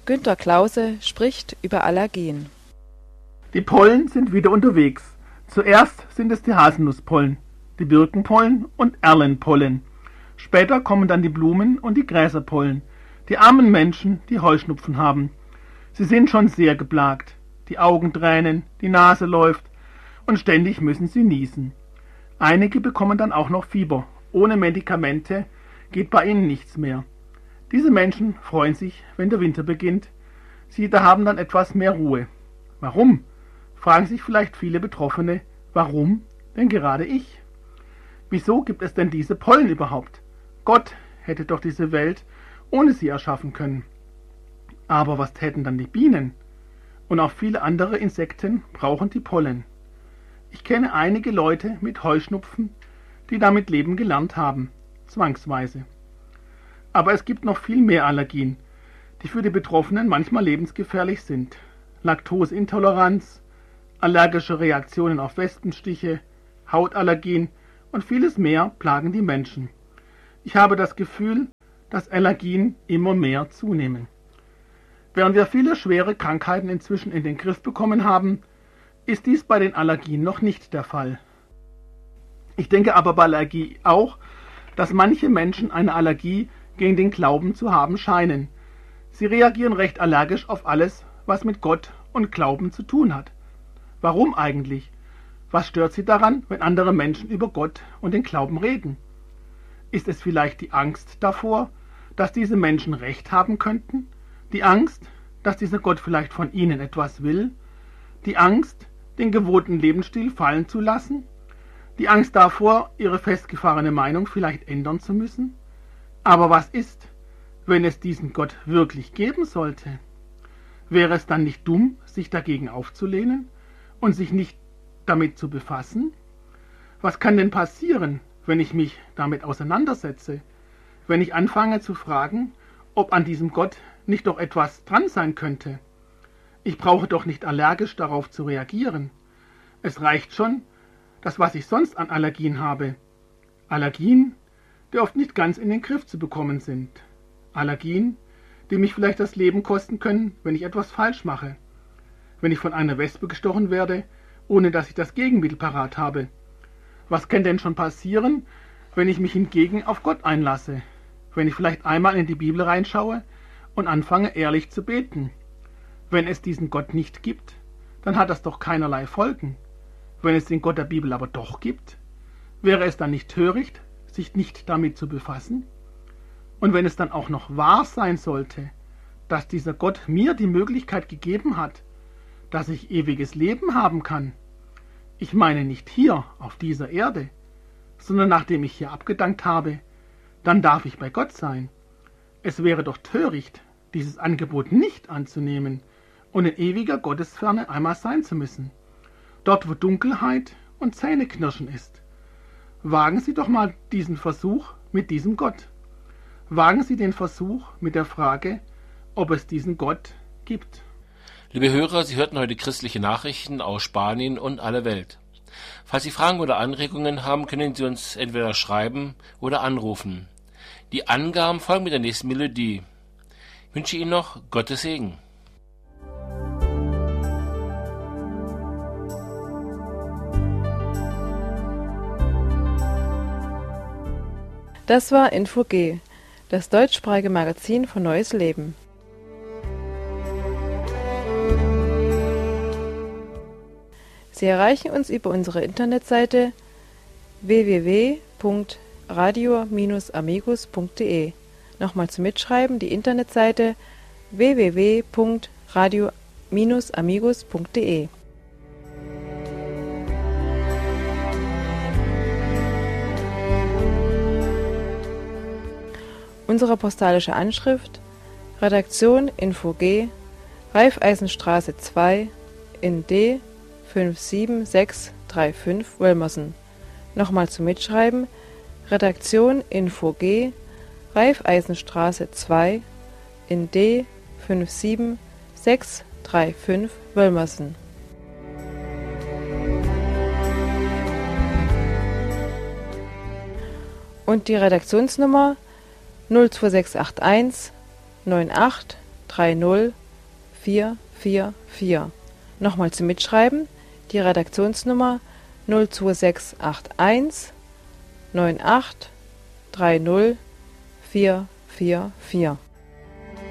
Günter Klause spricht über Allergien. Die Pollen sind wieder unterwegs. Zuerst sind es die Haselnusspollen, die Birkenpollen und Erlenpollen. Später kommen dann die Blumen- und die Gräserpollen. Die armen Menschen, die Heuschnupfen haben. Sie sind schon sehr geplagt. Die Augen tränen, die Nase läuft und ständig müssen sie niesen. Einige bekommen dann auch noch Fieber. Ohne Medikamente geht bei ihnen nichts mehr. Diese Menschen freuen sich, wenn der Winter beginnt. Sie haben dann etwas mehr Ruhe. Warum? Fragen sich vielleicht viele Betroffene. Warum denn gerade ich? Wieso gibt es denn diese Pollen überhaupt? Gott hätte doch diese Welt ohne sie erschaffen können. Aber was täten dann die Bienen? Und auch viele andere Insekten brauchen die Pollen. Ich kenne einige Leute mit Heuschnupfen, die damit leben gelernt haben, zwangsweise. Aber es gibt noch viel mehr Allergien, die für die Betroffenen manchmal lebensgefährlich sind. Laktoseintoleranz, allergische Reaktionen auf Wespenstiche, Hautallergien und vieles mehr plagen die Menschen. Ich habe das Gefühl, dass Allergien immer mehr zunehmen. Während wir viele schwere Krankheiten inzwischen in den Griff bekommen haben, ist dies bei den Allergien noch nicht der Fall. Ich denke aber bei Allergie auch, dass manche Menschen eine Allergie gegen den Glauben zu haben scheinen. Sie reagieren recht allergisch auf alles, was mit Gott und Glauben zu tun hat. Warum eigentlich? Was stört sie daran, wenn andere Menschen über Gott und den Glauben reden? Ist es vielleicht die Angst davor, dass diese Menschen Recht haben könnten? Die Angst, dass dieser Gott vielleicht von ihnen etwas will? Die Angst, den gewohnten Lebensstil fallen zu lassen? Die Angst davor, ihre festgefahrene Meinung vielleicht ändern zu müssen? Aber was ist, wenn es diesen Gott wirklich geben sollte? Wäre es dann nicht dumm, sich dagegen aufzulehnen und sich nicht damit zu befassen? Was kann denn passieren, wenn ich mich damit auseinandersetze? Wenn ich anfange zu fragen, ob an diesem Gott nicht doch etwas dran sein könnte? Ich brauche doch nicht allergisch darauf zu reagieren. Es reicht schon, das, was ich sonst an Allergien habe. Allergien, die oft nicht ganz in den Griff zu bekommen sind. Allergien, die mich vielleicht das Leben kosten können, wenn ich etwas falsch mache. Wenn ich von einer Wespe gestochen werde, ohne dass ich das Gegenmittel parat habe. Was kann denn schon passieren, wenn ich mich hingegen auf Gott einlasse? Wenn ich vielleicht einmal in die Bibel reinschaue und anfange ehrlich zu beten? Wenn es diesen Gott nicht gibt, dann hat das doch keinerlei Folgen. Wenn es den Gott der Bibel aber doch gibt, wäre es dann nicht töricht, sich nicht damit zu befassen? Und wenn es dann auch noch wahr sein sollte, dass dieser Gott mir die Möglichkeit gegeben hat, dass ich ewiges Leben haben kann, ich meine nicht hier auf dieser Erde, sondern nachdem ich hier abgedankt habe, dann darf ich bei Gott sein. Es wäre doch töricht, dieses Angebot nicht anzunehmen und in ewiger Gottesferne einmal sein zu müssen. Dort, wo Dunkelheit und Zähneknirschen ist. Wagen Sie doch mal diesen Versuch mit diesem Gott. Wagen Sie den Versuch mit der Frage, ob es diesen Gott gibt. Liebe Hörer, Sie hörten heute christliche Nachrichten aus Spanien und aller Welt. Falls Sie Fragen oder Anregungen haben, können Sie uns entweder schreiben oder anrufen. Die Angaben folgen mit der nächsten Melodie. Ich wünsche Ihnen noch Gottes Segen. Das war Info-G, das deutschsprachige Magazin von Neues Leben. Sie erreichen uns über unsere Internetseite www.radio-amigos.de. Nochmal zum Mitschreiben, die Internetseite www.radio-amigos.de. Unsere postalische Anschrift: Redaktion Info-G, Raiffeisenstraße 2 in D 57635 Wilmerson. Nochmal zum Mitschreiben: Redaktion Info-G, Raiffeisenstraße 2 in D 57635 Wilmerson. Und die Redaktionsnummer 02681 98 30444. Nochmal zum Mitschreiben: die Redaktionsnummer 02681 98 30 444.